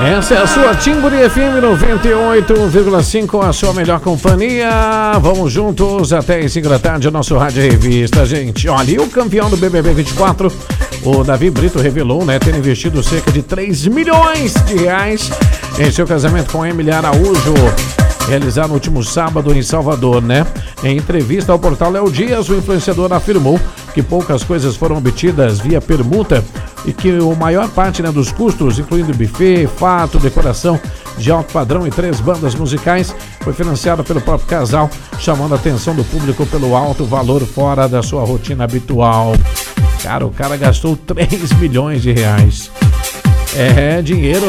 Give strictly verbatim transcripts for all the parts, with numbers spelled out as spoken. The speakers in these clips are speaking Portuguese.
Essa é a sua Timburi F M noventa e oito vírgula cinco, a sua melhor companhia. Vamos juntos até as cinco da tarde, o nosso Rádio Revista, gente. Olha, e o campeão do B B B vinte e quatro, o Davi Brito, revelou, né, ter investido cerca de três milhões de reais em seu casamento com Emily Araújo, realizado no último sábado em Salvador, né? Em entrevista ao portal Léo Dias, o influenciador afirmou que poucas coisas foram obtidas via permuta e que a maior parte, né, dos custos, incluindo buffet, fato, decoração de alto padrão e três bandas musicais, foi financiado pelo próprio casal, chamando a atenção do público pelo alto valor fora da sua rotina habitual. Cara, o cara gastou três milhões de reais. É dinheiro.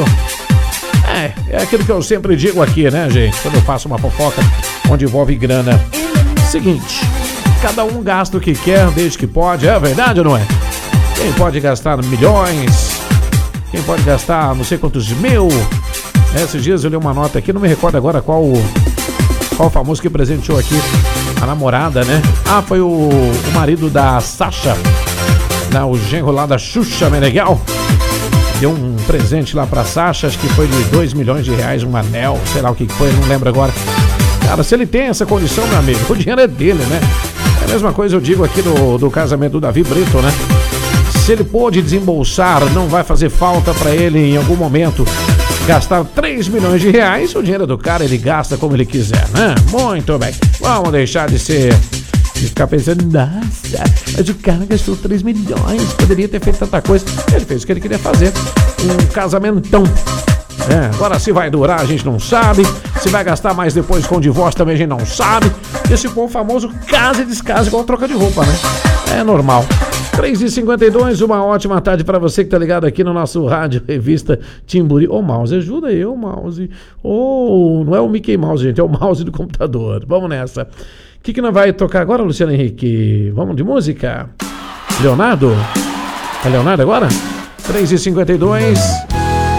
É, é aquilo que eu sempre digo aqui, né, gente? Quando eu faço uma fofoca onde envolve grana. Seguinte, cada um gasta o que quer, desde que pode. É verdade ou não é? Quem pode gastar milhões, quem pode gastar não sei quantos mil. Esses dias eu li uma nota aqui, não me recordo agora qual qual famoso que presenteou aqui a namorada, né? Ah, foi o, o marido da Sasha, né? O genro lá da Xuxa Meneghel. Deu um presente lá pra Sasha, acho que foi de dois milhões de reais, um anel, sei lá o que foi, não lembro agora. Cara, se ele tem essa condição, meu amigo, o dinheiro é dele, né? É a mesma coisa eu digo aqui do, do casamento do Davi Brito, né? Se ele pôde desembolsar, não vai fazer falta pra ele em algum momento gastar três milhões de reais, o dinheiro do cara ele gasta como ele quiser, né? Muito bem, vamos deixar de ser... de ficar pensando, nossa, mas o cara gastou três milhões, poderia ter feito tanta coisa. Ele fez o que ele queria fazer, um casamentão. É, agora se vai durar a gente não sabe, se vai gastar mais depois com o divórcio também a gente não sabe. Esse povo famoso casa e descasa igual troca de roupa, né? É normal. três e cinquenta e dois, uma ótima tarde pra você que tá ligado aqui no nosso Rádio Revista Timburi. Ô, mouse, ajuda aí, ô, mouse. Ô, não é o Mickey Mouse, gente, é o mouse do computador. Vamos nessa. O que que nós vai tocar agora, Luciano Henrique? Vamos de música? Leonardo? É Leonardo agora? três e cinquenta e dois.